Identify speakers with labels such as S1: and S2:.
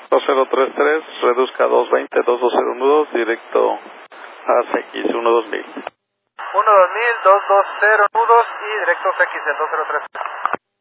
S1: 2033, reduzca 220, 220 nudos, directo a CX 12000.
S2: 12000, 220 nudos y directo CX del 203.